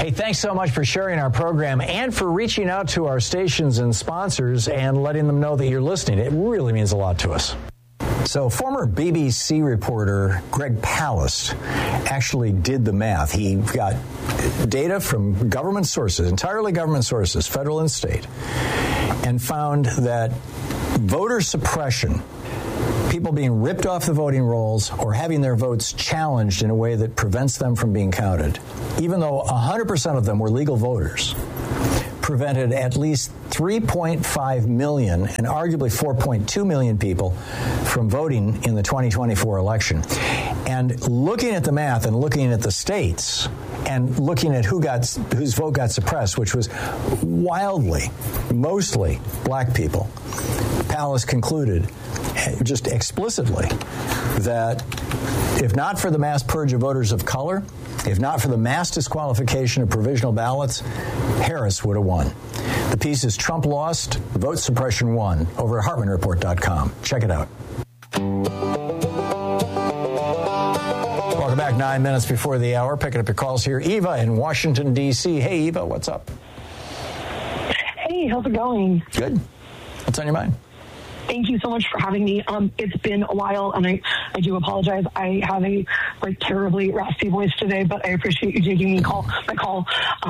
Hey, thanks so much for sharing our program and for reaching out to our stations and sponsors and letting them know that you're listening. It really means a lot to us. So former BBC reporter Greg Palast actually did the math. He got data from government sources, entirely government sources, federal and state, and found that voter suppression, people being ripped off the voting rolls or having their votes challenged in a way that prevents them from being counted, even though 100% of them were legal voters, prevented at least 3.5 million and arguably 4.2 million people from voting in the 2024 election. And looking at the math and looking at the states and looking at whose vote got suppressed, which was wildly, mostly black people, Palast concluded just explicitly that if not for the mass purge of voters of color, if not for the mass disqualification of provisional ballots, Harris would have won. The piece is Trump Lost, Vote Suppression Won, over at HartmanReport.com. Check it out. Welcome back, 9 minutes before the hour. Picking up your calls here. Eva in Washington, D.C. Hey, Eva, what's up? Hey, how's it going? Good. What's on your mind? Thank you so much for having me. It's been a while, and I do apologize. I have a terribly raspy voice today, but I appreciate you taking my call.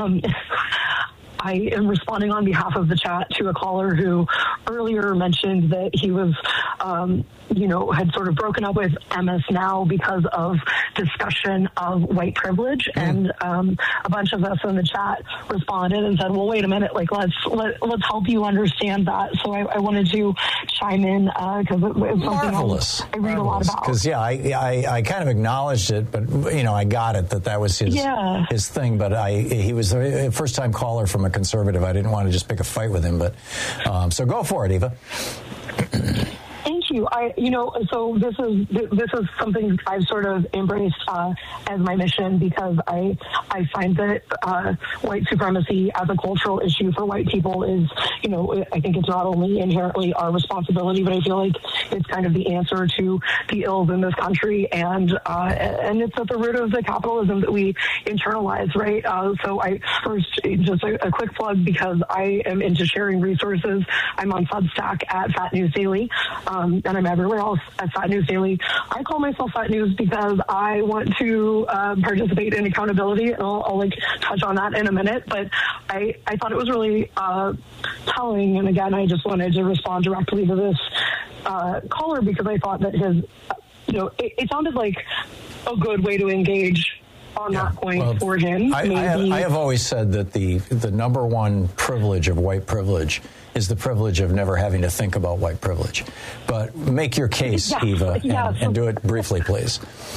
I am responding on behalf of the chat to a caller who earlier mentioned that he was, had sort of broken up with MS Now because of discussion of white privilege. And a bunch of us in the chat responded and said, well, wait a minute, let's help you understand that. So I wanted to chime in because it's something else I read a lot about. Because, I kind of acknowledged it, but, I got it that was his thing. But he was a first-time caller from a conservative. I didn't want to just pick a fight with him, but so go for it, Eva. Thank you. So this is something I've sort of embraced as my mission because I find that white supremacy as a cultural issue for white people is, I think it's not only inherently our responsibility, but I feel like it's kind of the answer to the ills in this country, and it's at the root of the capitalism that we internalize, right? So I first just a quick plug because I am into sharing resources. I'm on Substack at Fat News Daily. And I'm everywhere else at Fat News Daily. I call myself Fat News because I want to participate in accountability, and I'll touch on that in a minute. But I thought it was really telling, and again, I just wanted to respond directly to this caller because I thought that his, it sounded like a good way to engage on that point for him. I have always said that the number one privilege of white privilege is the privilege of never having to think about white privilege. But make your case, Eva, and do it briefly, please.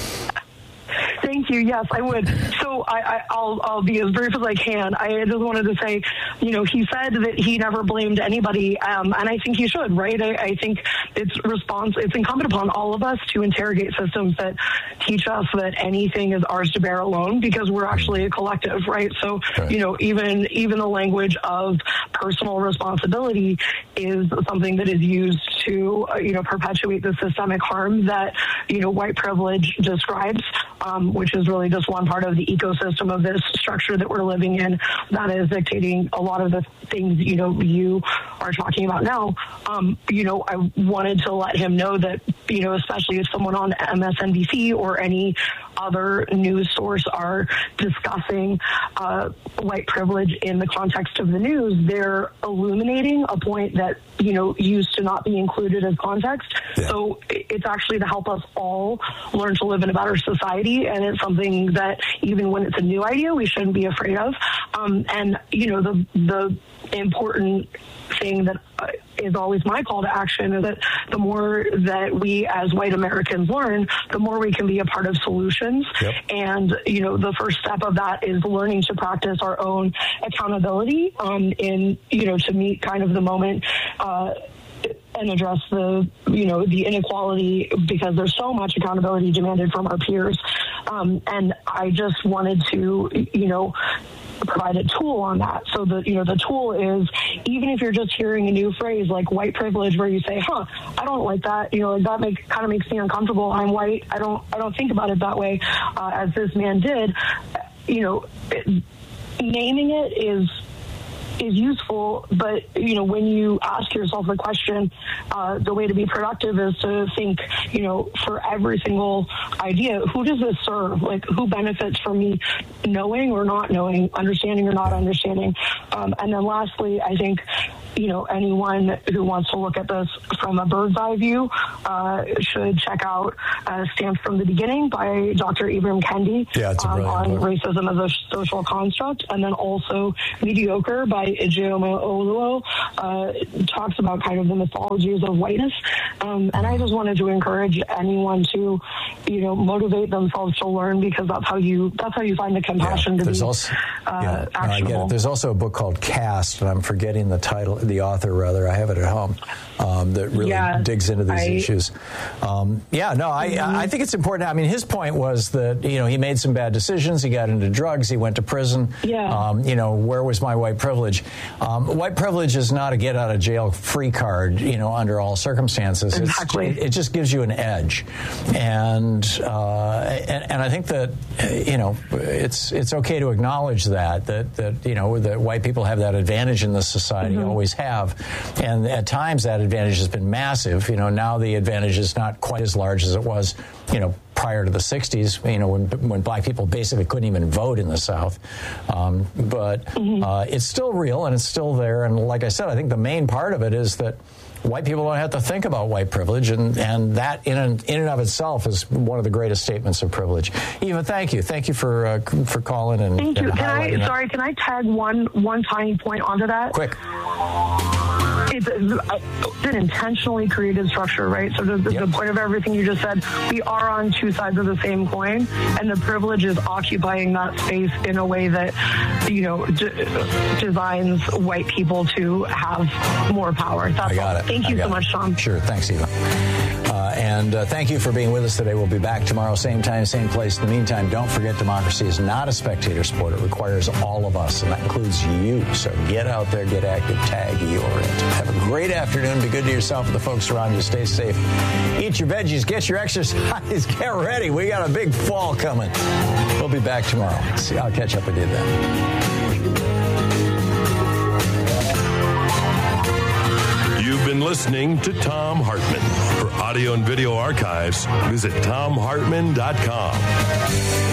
Thank you. Yes, I would. So I'll be as brief as I can. I just wanted to say, he said that he never blamed anybody, and I think he should, right? I think it's incumbent upon all of us to interrogate systems that teach us that anything is ours to bear alone, because we're actually a collective, right? So, even the language of personal responsibility is something that is used to, perpetuate the systemic harm that, white privilege describes, which is really just one part of the ecosystem of this structure that we're living in that is dictating a lot of the things, you are talking about now. I wanted to let him know that, especially if someone on MSNBC or any other news source are discussing white privilege in the context of the news, they're illuminating a point that, used to not be included as context. Yeah. So it's actually to help us all learn to live in a better society. And it's something that even when it's a new idea, we shouldn't be afraid of. And, the important thing that is always my call to action is that the more that we as white Americans learn, the more we can be a part of solutions. Yep. And, the first step of that is learning to practice our own accountability to meet kind of the moment and address the inequality, because there's so much accountability demanded from our peers. And I just wanted to, provide a tool on that. So the tool is, even if you're just hearing a new phrase like white privilege, where you say, I don't like that, that kind of makes me uncomfortable. I'm white. I don't think about it that way, as this man did. naming it is useful, but when you ask yourself the question, the way to be productive is to think, for every single idea, who does this serve? Like, who benefits from me knowing or not knowing, understanding or not understanding? And then lastly, I think anyone who wants to look at this from a bird's eye view should check out Stamped from the Beginning by Dr. Ibram Kendi on racism as a social construct. And then also Mediocre by Ijeoma Oluo talks about kind of the mythologies of whiteness. And I just wanted to encourage anyone to, motivate themselves to learn, because that's how you find the compassion to be actionable. I get it. There's also a book called Caste, and I'm forgetting the author rather. I have it at home. That really digs into these issues. I think it's important. I mean, his point was that, he made some bad decisions. He got into drugs. He went to prison. Where was my white privilege? White privilege is not a get out of jail free card, under all circumstances. Exactly. It just gives you an edge. And I think that, it's okay to acknowledge that white people have that advantage in this society, always have. And at times that advantage has been massive. Now the advantage is not quite as large as it was, prior to the 60s, when black people basically couldn't even vote in the South. But it's still real and it's still there. And like I said, I think the main part of it is that white people don't have to think about white privilege, and that in and of itself is one of the greatest statements of privilege. Eva, thank you for calling and thank you. And can I tag one tiny point onto that? Quick. It's an intentionally created structure, right? So the point of everything you just said, we are on two sides of the same coin, and the privilege is occupying that space in a way that, designs white people to have more power. That's I got it. Thank you so much, Tom. Sure. Thanks, Eva. And thank you for being with us today. We'll be back tomorrow, same time, same place. In the meantime, don't forget, democracy is not a spectator sport. It requires all of us, and that includes you. So get out there, get active, tag you're it. Have a great afternoon. Be good to yourself and the folks around you. Stay safe. Eat your veggies. Get your exercise. Get ready. We got a big fall coming. We'll be back tomorrow. I'll catch up with you then. You've been listening to Thom Hartmann. For audio and video archives, visit thomhartmann.com.